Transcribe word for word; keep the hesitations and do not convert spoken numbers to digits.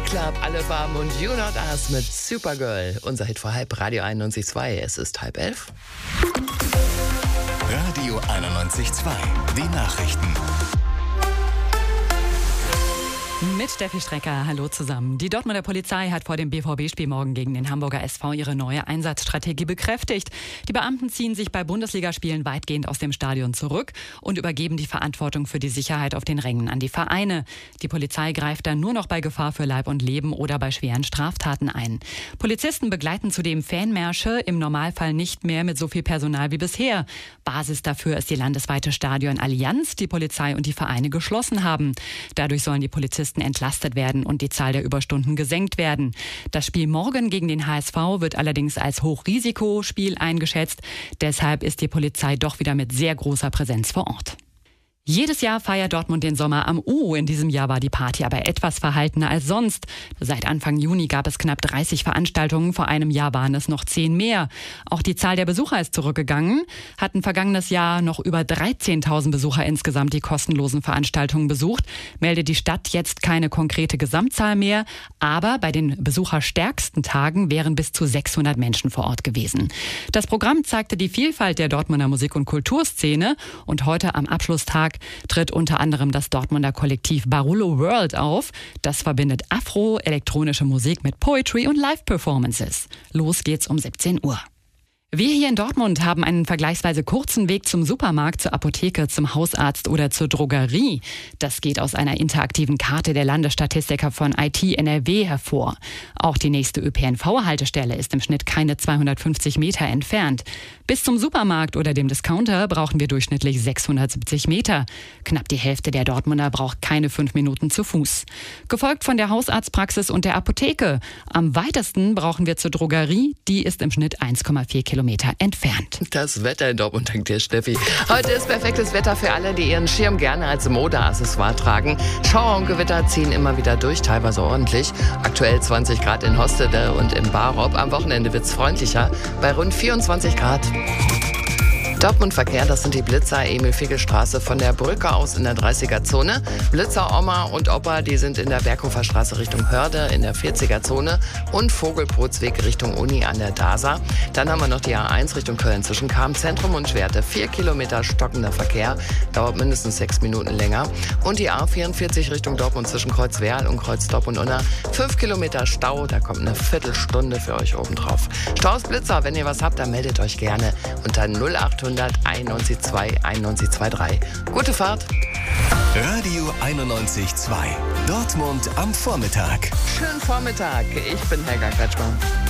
Club, alle Farben und You Not Us mit Supergirl. Unser Hit vor halb, Radio einundneunzig Komma zwei. Es ist halb elf. Radio einundneunzig Komma zwei. Die Nachrichten. Mit Steffi Strecker, hallo zusammen. Die Dortmunder Polizei hat vor dem B V B-Spiel morgen gegen den Hamburger S V ihre neue Einsatzstrategie bekräftigt. Die Beamten ziehen sich bei Bundesligaspielen weitgehend aus dem Stadion zurück und übergeben die Verantwortung für die Sicherheit auf den Rängen an die Vereine. Die Polizei greift dann nur noch bei Gefahr für Leib und Leben oder bei schweren Straftaten ein. Polizisten begleiten zudem Fanmärsche im Normalfall nicht mehr mit so viel Personal wie bisher. Basis dafür ist die landesweite Stadion-Allianz, die Polizei und die Vereine geschlossen haben. Dadurch sollen die Polizisten entlastet werden und die Zahl der Überstunden gesenkt werden. Das Spiel morgen gegen den H S V wird allerdings als Hochrisikospiel eingeschätzt. Deshalb ist die Polizei doch wieder mit sehr großer Präsenz vor Ort. Jedes Jahr feiert Dortmund den Sommer am U. In diesem Jahr war die Party aber etwas verhaltener als sonst. Seit Anfang Juni gab es knapp dreißig Veranstaltungen, vor einem Jahr waren es noch zehn mehr. Auch die Zahl der Besucher ist zurückgegangen. Hatten vergangenes Jahr noch über dreizehntausend Besucher insgesamt die kostenlosen Veranstaltungen besucht, meldet die Stadt jetzt keine konkrete Gesamtzahl mehr. Aber bei den besucherstärksten Tagen wären bis zu sechshundert Menschen vor Ort gewesen. Das Programm zeigte die Vielfalt der Dortmunder Musik- und Kulturszene. Und heute am Abschlusstag tritt unter anderem das Dortmunder Kollektiv Barullo World auf. Das verbindet Afro, elektronische Musik mit Poetry und Live-Performances. Los geht's um siebzehn Uhr. Wir hier in Dortmund haben einen vergleichsweise kurzen Weg zum Supermarkt, zur Apotheke, zum Hausarzt oder zur Drogerie. Das geht aus einer interaktiven Karte der Landesstatistiker von I T N R W hervor. Auch die nächste Ö P N V-Haltestelle ist im Schnitt keine zweihundertfünfzig Meter entfernt. Bis zum Supermarkt oder dem Discounter brauchen wir durchschnittlich sechshundertsiebzig Meter. Knapp die Hälfte der Dortmunder braucht keine fünf Minuten zu Fuß. Gefolgt von der Hausarztpraxis und der Apotheke. Am weitesten brauchen wir zur Drogerie. Die ist im Schnitt eins Komma vier Kilometer entfernt. Das Wetter in Dortmund, dank dir, Steffi. Heute ist perfektes Wetter für alle, die ihren Schirm gerne als Modeaccessoire tragen. Schauer und Gewitter ziehen immer wieder durch, teilweise ordentlich. Aktuell zwanzig Grad in Hostede und im Barop. Am Wochenende wird's freundlicher, bei rund vierundzwanzig Grad. Dortmund-Verkehr, das sind die Blitzer Emil-Figel-Straße von der Brücke aus in der dreißiger-Zone. Blitzer Oma und Opa, die sind in der Berghofer Straße Richtung Hörde in der vierziger-Zone und Vogelbrotsweg Richtung Uni an der D A S A. Dann haben wir noch die A eins Richtung Köln zwischen Cham-Zentrum und Schwerte. Vier Kilometer stockender Verkehr, dauert mindestens sechs Minuten länger. Und die A vierundvierzig Richtung Dortmund zwischen Kreuzwerl und Kreuzdorp und Unna. Fünf Kilometer Stau, da kommt eine Viertelstunde für euch obendrauf. Staus Blitzer, wenn ihr was habt, dann meldet euch gerne unter null achthundert einundneunzig zwei einundneunzig drei. Gute Fahrt. Radio einundneunzig Komma zwei. Dortmund am Vormittag. Schönen Vormittag. Ich bin Helga Kretschmann.